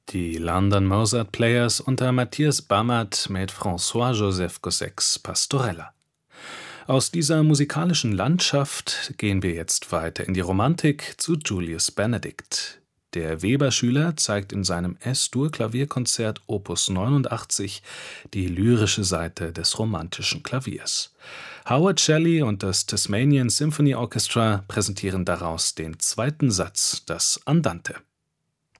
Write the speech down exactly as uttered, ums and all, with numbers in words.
Die London Mozart Players unter Matthias Bamert mit François-Joseph Gossec's Pastorella. Aus dieser musikalischen Landschaft gehen wir jetzt weiter in die Romantik zu Julius Benedict. Der Weber-Schüler zeigt in seinem Es-Dur-Klavierkonzert Opus neunundachtzig die lyrische Seite des romantischen Klaviers. Howard Shelley und das Tasmanian Symphony Orchestra präsentieren daraus den zweiten Satz, das Andante.